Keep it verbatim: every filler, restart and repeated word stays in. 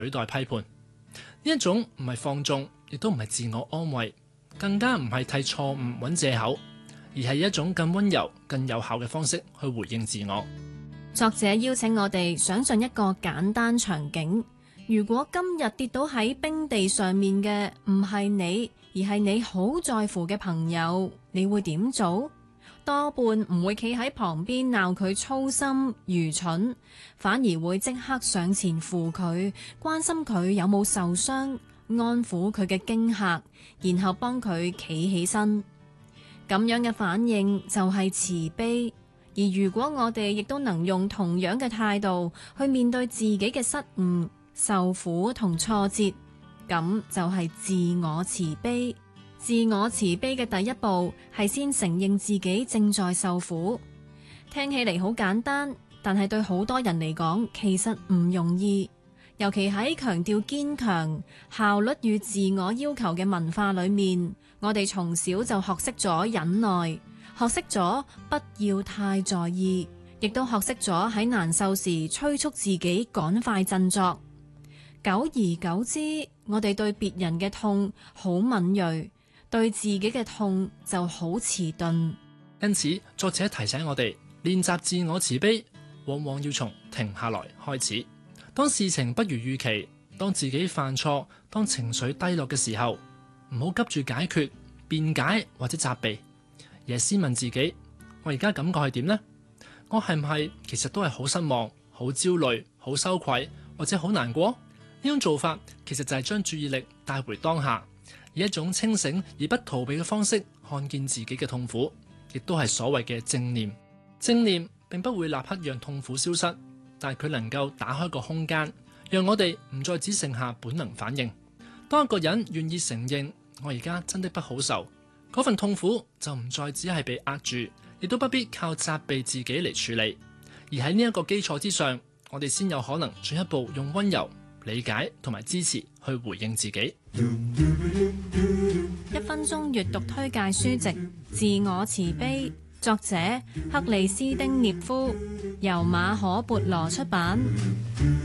取代批判。呢一種唔係放縱，亦都唔係自我安慰，更加唔係替錯誤揾藉口，而係一種更溫柔、更有效嘅方式去回應自我。 作者邀請我哋想象一個簡單場景：如果今日跌倒喺冰地上面嘅唔係你，而係你好在乎嘅朋友，你會點做？多半唔會企喺旁邊鬧佢粗心愚蠢，反而會即刻上前扶佢，關心佢有冇受傷，安撫佢嘅驚嚇，然後幫佢企起身。咁樣嘅反應就係慈悲。而如果我哋亦都能用同樣嘅態度去面對自己嘅失誤、受苦同挫折，咁就係自我慈悲。自我慈悲嘅第一步係先承認自己正在受苦。聽起嚟好簡單，但係對好多人嚟講其實唔容易。尤其喺強調堅強、效率與自我要求嘅文化裏面，我哋從小就學識咗忍耐，學識咗不要太在意，亦都學識咗喺難受時催促自己趕快振作。久而久之，我哋對別人嘅痛好敏銳，對自己嘅痛就好遲鈍。 因此，作者提醒我哋練習自我慈悲，往往要從停下來開始。當事情不如預期，當自己犯錯，當情緒低落嘅時候，唔好急住解決、辯解或者責備，而係先問自己：我而家感覺係點呢？我係唔係其實都係好失望、好焦慮、好羞愧或者好難過？呢種做法其實就係將注意力帶回當下，以一種清醒而不逃避嘅方式看見自己嘅痛苦，亦都係所謂嘅正念。正念並不會立刻讓痛苦消失，但係佢能夠打開個空間，讓我哋唔再只剩下本能反應。當一個人願意承認我而家真的不好受，嗰份痛苦就唔再只係被壓住，亦都不必靠責備自己嚟處理。而喺呢一個基礎之上，我哋先有可能進一步用溫柔、理解同埋支持去回應自己。 一分鐘閱讀推介書籍《自我慈悲》，作者克里斯丁涅夫，由馬可孛羅出版。